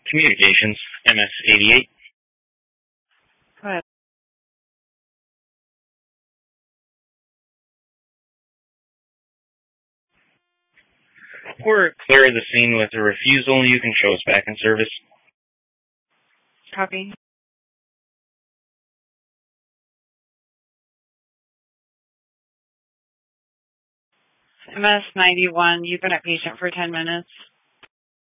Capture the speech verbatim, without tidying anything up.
Communications, M S eighty-eight. Go ahead. We're clear of the scene with a refusal. You can show us back in service. Copy. M S ninety-one, you've been a patient for ten minutes.